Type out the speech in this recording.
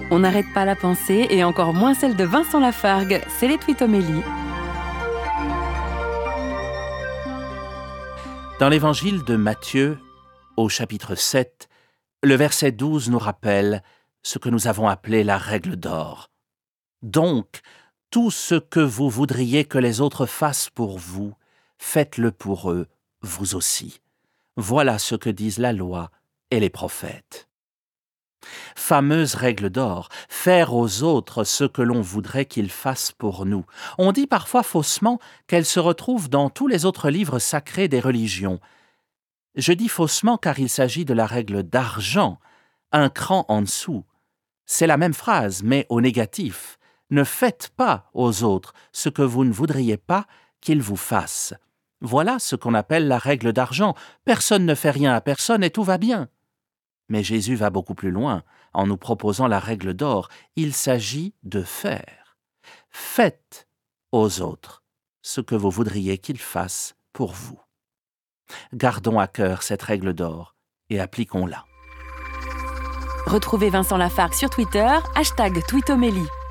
On n'arrête pas la pensée et encore moins celle de Vincent Lafargue. C'est les Twitomélie. Dans l'évangile de Matthieu, au chapitre 7, le verset 12 nous rappelle ce que nous avons appelé la règle d'or. Donc, tout ce que vous voudriez que les autres fassent pour vous, faites-le pour eux, vous aussi. Voilà ce que disent la loi et les prophètes. Fameuse règle d'or, faire aux autres ce que l'on voudrait qu'ils fassent pour nous. On dit parfois faussement qu'elle se retrouve dans tous les autres livres sacrés des religions. Je dis faussement car il s'agit de la règle d'argent, un cran en dessous. C'est la même phrase, mais au négatif. Ne faites pas aux autres ce que vous ne voudriez pas qu'ils vous fassent. Voilà ce qu'on appelle la règle d'argent. Personne ne fait rien à personne et tout va bien. Mais Jésus va beaucoup plus loin en nous proposant la règle d'or. Il s'agit de faire. Faites aux autres ce que vous voudriez qu'ils fassent pour vous. Gardons à cœur cette règle d'or et appliquons-la. Retrouvez Vincent Lafargue sur Twitter, #Twitomélie.